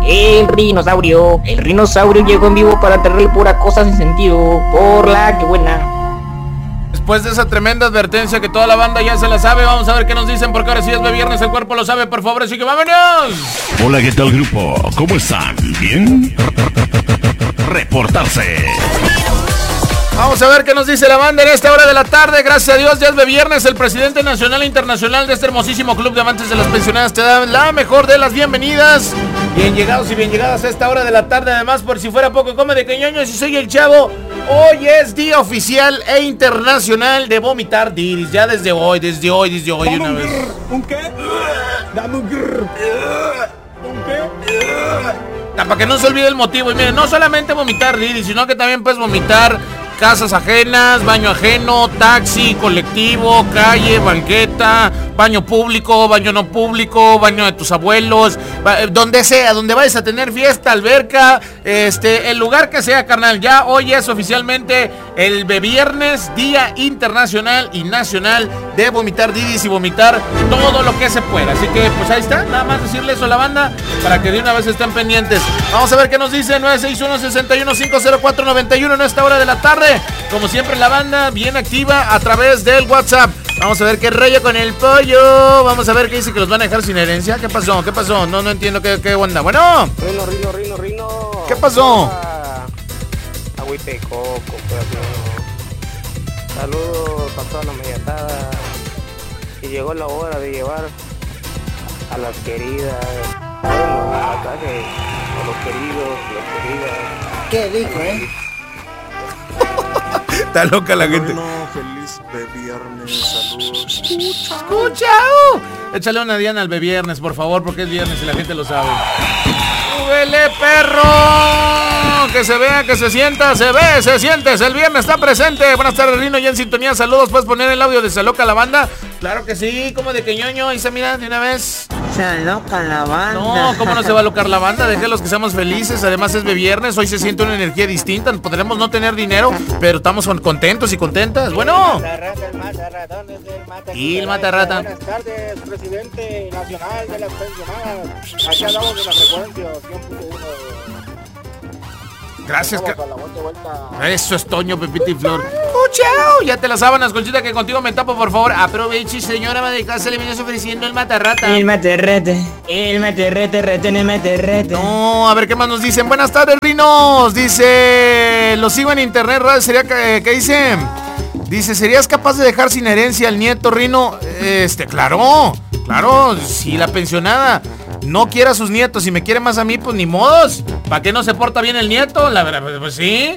El rinosaurio llegó en vivo para traerle pura cosa sin sentido. Por la que buena. Después de esa tremenda advertencia que toda la banda ya se la sabe, vamos a ver qué nos dicen, porque ahora sí es viernes, el cuerpo lo sabe, por favor, así que vámonos. Hola, ¿qué tal, grupo? ¿Cómo están? ¿Bien? Reportarse. Vamos a ver qué nos dice la banda en esta hora de la tarde. Gracias a Dios, ya es viernes. El presidente nacional e internacional de este hermosísimo club de amantes de las pensionadas te da la mejor de las bienvenidas. Bien llegados y bien llegadas a esta hora de la tarde. Además, por si fuera poco, come de queñoños y soy el Chavo. Hoy es día oficial e internacional de vomitar diris. Ya desde hoy de una vez. ¿Un qué? Dame un grrr. ¿Un qué? Para que no se olvide el motivo. Y miren, no solamente vomitar diris, sino que también puedes vomitar casas ajenas, baño ajeno, taxi, colectivo, calle, banqueta, baño público, baño no público, baño de tus abuelos, donde sea, donde vayas a tener fiesta, alberca, el lugar que sea, carnal. Ya hoy es oficialmente el viernes, Día Internacional y Nacional de vomitar diris y vomitar todo lo que se pueda. Así que pues ahí está, nada más decirle eso a la banda para que de una vez estén pendientes. Vamos a ver qué nos dice 961-61-504-91 en esta hora de la tarde. Como siempre, la banda bien activa a través del WhatsApp. Vamos a ver qué rollo con el pollo. Vamos a ver qué dice, que los van a dejar sin herencia. ¿Qué pasó? No entiendo qué onda. Bueno. Rino. ¿Qué pasó? Agüita de coco, saludos para toda la mediatada. Y llegó la hora de llevar a las queridas. Bueno, acá que a los queridos, las queridas. Qué rico, Está loca la gente. Bueno, feliz viernes, saludos. Escucha. Échale una diana al viernes, por favor, porque es viernes y la gente lo sabe. ¡Súbele, perro! Que se vea, que se sienta, se ve, se siente. El viernes está presente. Buenas tardes, Rino, ya en sintonía. Saludos. ¿Puedes poner el audio de Se Loca la Banda? Claro que sí, como de queñoño. Ahí se mira de una vez. Se loca la banda. No, ¿cómo no se va a locar la banda? Déjenlos que seamos felices. Además es de viernes, hoy se siente una energía distinta. Podremos no tener dinero, pero estamos contentos y contentas. Bueno. Y el Matarrata. Buenas tardes, presidente nacional de las pensionadas. Aquí hablamos de la frecuencia 100.1. Gracias, vuelta. Eso es Toño, Pepito y Flor. ¡Chao! Ya te las sábanas, Conchita, que contigo me tapo, por favor. Aproveche, señora ama de casa, le vienes ofreciendo el Matarrata. El materrete, retén el materrete. No, a ver qué más nos dicen. Buenas tardes, Rinos. Dice, lo sigo en internet, sería ¿qué dice? Dice, ¿serías capaz de dejar sin herencia al nieto, Rino? Claro, si la pensionada no quiere a sus nietos y me quiere más a mí, pues ni modos. ¿Para qué no se porta bien el nieto? La verdad, pues sí,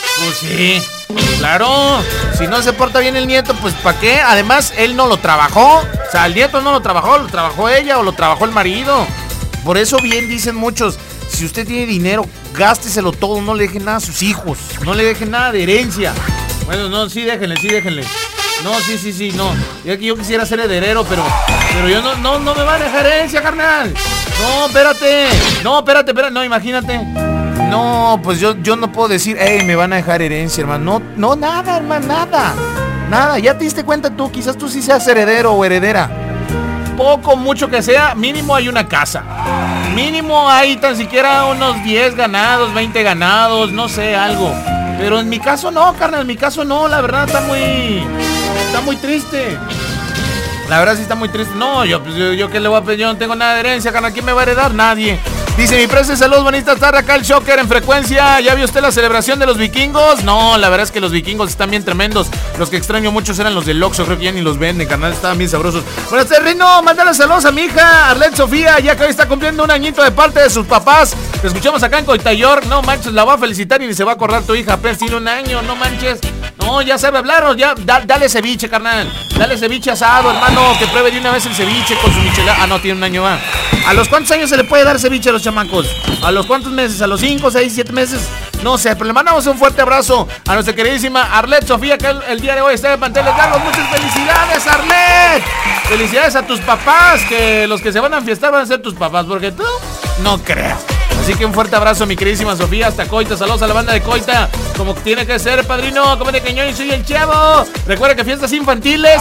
claro. Si no se porta bien el nieto, pues ¿para qué? Además, él no lo trabajó. O sea, el nieto no lo trabajó ella o lo trabajó el marido. Por eso bien dicen muchos, si usted tiene dinero, gásteselo todo, no le deje nada a sus hijos, no le deje nada de herencia. Bueno, no, sí déjenle. No, sí, no. Yo quisiera ser heredero, pero yo no me va a dejar herencia, carnal. No, espérate, no, imagínate. No, pues yo no puedo decir, me van a dejar herencia, hermano. No, nada, hermano, nada. Ya te diste cuenta tú, quizás tú sí seas heredero o heredera. Poco, mucho que sea, mínimo hay una casa. Mínimo hay tan siquiera unos 10 ganados, 20 ganados, no sé, algo. Pero en mi caso no, carnal, la verdad está muy triste. La verdad sí está muy triste. No, yo qué le voy a pedir, yo no tengo nada de herencia, carnal, ¿quién me va a heredar? Nadie. Dice mi presa, saludos, bonitas tardes, acá el Shocker en frecuencia. ¿Ya vio usted la celebración de los vikingos? No, la verdad es que los vikingos están bien tremendos. Los que extraño muchos eran los del Oxxo, creo que ya ni los venden, carnal, estaban bien sabrosos. Buenas tardes, Rino, mándale saludos a mi hija Arlet Sofía, ya que hoy está cumpliendo un añito de parte de sus papás. Te escuchamos acá en Coitayor. No manches, la voy a felicitar y ni se va a acordar tu hija, apenas tiene un año, no manches. No, ya sabe hablar, o ya, dale ceviche, carnal. Dale ceviche asado, hermano, que pruebe de una vez el ceviche con su michelada. Ah, no, tiene un año más. ¿A los cuántos años se le puede dar ceviche a los chamacos? ¿A los cuántos meses? ¿A los 5, 6, 7 meses? No sé, pero le mandamos un fuerte abrazo a nuestra queridísima Arlet Sofía, que el día de hoy está de manteles largos. Muchas felicidades, Arlet. Felicidades a tus papás, que los que se van a enfiestar van a ser tus papás, porque tú no creas. Así que un fuerte abrazo, mi queridísima Sofía, hasta Coita. Saludos a la banda de Coita, como tiene que ser, padrino. Come de queñón y soy el Chavo. Recuerda que en fiestas infantiles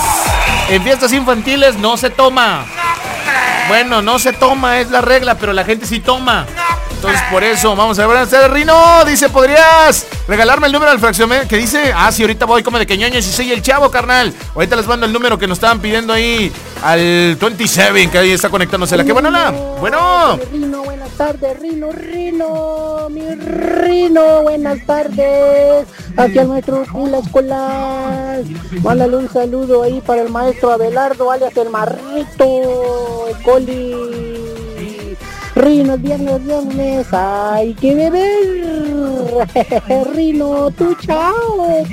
no se toma. Bueno, no se toma, es la regla, pero la gente sí toma. Entonces, por eso, vamos a ver. Buenas tardes, Rino. Dice, ¿podrías regalarme el número del fraccionamiento? ¿Qué dice? Ah, sí, ahorita voy, como de que ñoños y soy el chavo, carnal. Ahorita les mando el número que nos estaban pidiendo ahí al 27, que ahí está conectándose la que banana. Bueno. Rino, buenas tardes, Rino, mi Rino, buenas tardes. Hacia el maestro en la escuela. Mándale un saludo ahí para el maestro Abelardo, alias el Marrito, el Coli. Rino, viernes, hay que beber. Rino, tú chao.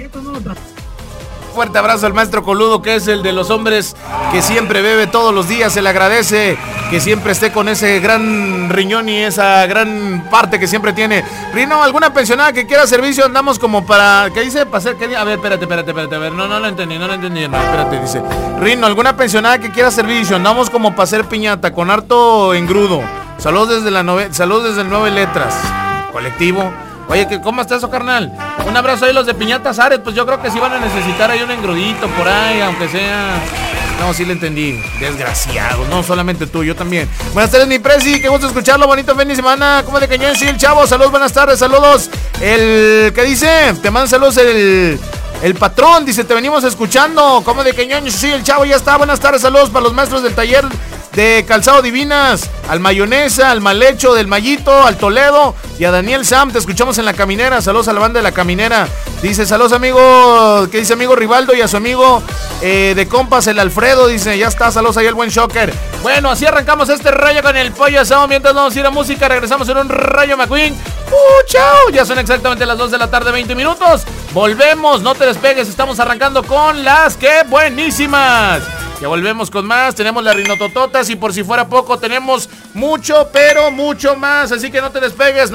Fuerte abrazo al maestro Coludo, que es el de los hombres que siempre bebe todos los días. Se le agradece que siempre esté con ese gran riñón y esa gran parte que siempre tiene. Rino, ¿alguna pensionada que quiera servicio? Andamos como para... ¿Qué dice? Para hacer... ¿qué? A ver, espérate. A ver, no lo entendí. No, espérate, dice. Rino, ¿alguna pensionada que quiera servicio? Andamos como para hacer piñata, con harto engrudo. Saludos desde el 9 Letras. Colectivo. Oye, ¿cómo está eso, carnal? Un abrazo ahí los de Piñatas Ares, pues yo creo que sí van a necesitar ahí un engrudito por ahí, aunque sea... No, sí le entendí. Desgraciado, no solamente tú, yo también. Buenas tardes, mi presi, qué gusto escucharlo, bonito fin de semana. ¿Cómo de cañón? Sí, el chavo, saludos, buenas tardes, saludos. ¿Qué dice? Te manda saludos el patrón, dice, te venimos escuchando. ¿Cómo de cañón? Sí, el chavo, ya está, buenas tardes, saludos para los maestros del taller de Calzado Divinas, al Mayonesa, al Malecho del Mayito, al Toledo y a Daniel Sam. Te escuchamos en La Caminera. Saludos a la banda de La Caminera. Dice, saludos amigo, ¿qué dice amigo Rivaldo? Y a su amigo de compas, el Alfredo. Dice, ya está, saludos ahí al buen Shocker. Bueno, así arrancamos este rayo con el pollo asado. Mientras vamos a ir a música, regresamos en un Rayo McQueen. ¡Chao! Ya son exactamente las 2 de la tarde, 20 minutos. Volvemos, no te despegues. Estamos arrancando con las que buenísimas. Ya volvemos con más, tenemos las rinotototas y por si fuera poco tenemos mucho, pero mucho más. Así que no te despegues,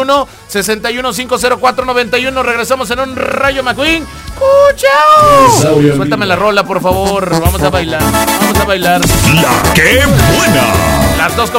961-61-504-91. Regresamos en un Rayo McQueen. ¡Chao! Suéltame la rola, por favor. Vamos a bailar. La que buena. Las dos